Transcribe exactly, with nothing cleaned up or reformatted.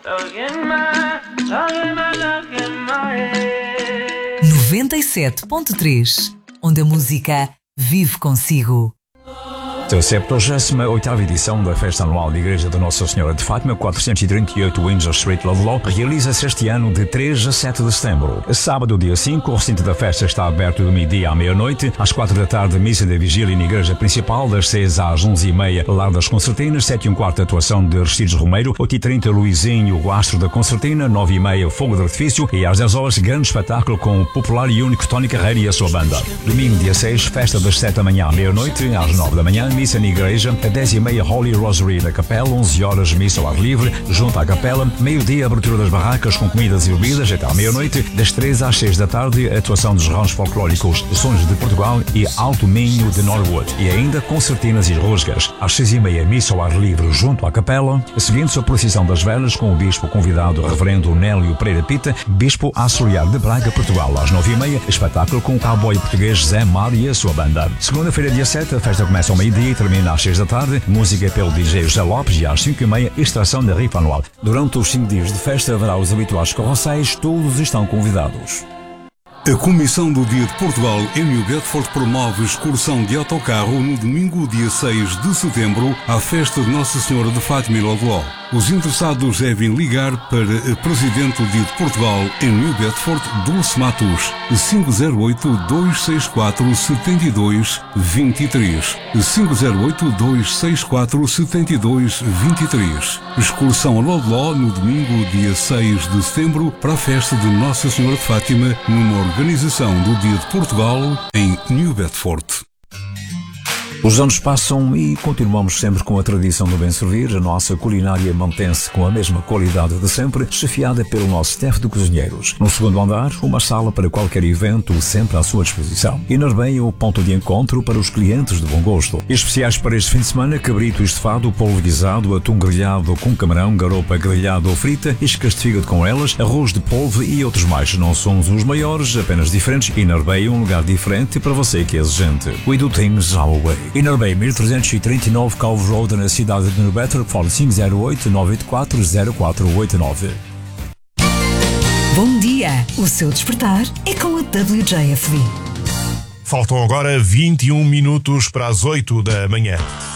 noventa e sete ponto três, onde a música vive consigo. A septuagésima oitava edição da Festa Anual da Igreja de Nossa Senhora de Fátima, quatrocentos e trinta e oito Windsor Street, Ludlow, realiza-se este ano de três a sete de setembro. Sábado, dia cinco, o recinto da festa está aberto do meio-dia à meia-noite. Às quatro da tarde, missa da vigília na Igreja Principal, das seis às onze e meia, Lar das Concertinas, sete e um quarto, atuação de Aristides Romeiro, oito e trinta, Luizinho, o astro da Concertina, nove e meia, Fogo de Artifício e às dez horas, grande espetáculo com o popular e único Tony Carreira e a sua banda. Domingo, dia seis, festa das sete da manhã à meia-noite, às nove da manhã, missa na Igreja, a dez e meia Holy Rosary da Capela, onze horas missa ao ar livre, junto à Capela, meio-dia abertura das barracas com comidas e bebidas até à meia-noite, das três às seis da tarde, atuação dos ramos folclóricos Sons de Portugal e Alto Minho de Norwood, e ainda concertinas e rusgas. Às seis e meia missa ao ar livre junto à Capela, seguindo-se a procissão das velas com o bispo convidado Reverendo Nélio Pereira Pita, bispo auxiliar de Braga, Portugal. Às nove e meia, espetáculo com o cowboy português Zé Mar e a sua banda. Segunda-feira, dia sete, a festa começa ao meio-dia e termina às seis da tarde, música pelo D J José Lopes e às cinco e meia, extração da rifa anual. Durante os cinco dias de festa haverá os habituais carrosséis, todos estão convidados. A Comissão do Dia de Portugal em New Bedford promove excursão de autocarro no domingo, dia seis de setembro, à festa de Nossa Senhora de Fátima e Ludlow. Os interessados devem ligar para a Presidente do Dia de Portugal em New Bedford, Dulce Matos, cinco zero oito, dois seis quatro, sete dois dois três, cinco zero oito, dois seis quatro, sete dois dois três. Excursão a Ludlow no domingo, dia seis de setembro, para a festa de Nossa Senhora de Fátima, numa organização do Dia de Portugal em New Bedford. Os anos passam e continuamos sempre com a tradição do bem servir. A nossa culinária mantém-se com a mesma qualidade de sempre, chefiada pelo nosso staff de cozinheiros. No segundo andar, uma sala para qualquer evento, sempre à sua disposição. E Narbeia, o ponto de encontro para os clientes de bom gosto. Especiais para este fim de semana: cabrito estofado, polvo guisado, atum grelhado com camarão, garopa grelhada ou frita, iscas de fígado com elas, arroz de polvo e outros mais. Não somos os maiores, apenas diferentes. E Narbeia, um lugar diferente para você que é exigente. We do things our way. E Narbeia, mil trezentos e trinta e nove Cove Road, na cidade de New Bedford. Fone cinco zero oito, nove oito quatro, zero quatro oito nove. Bom dia! O seu despertar é com a W J F B. Faltam agora vinte e um minutos para as oito da manhã.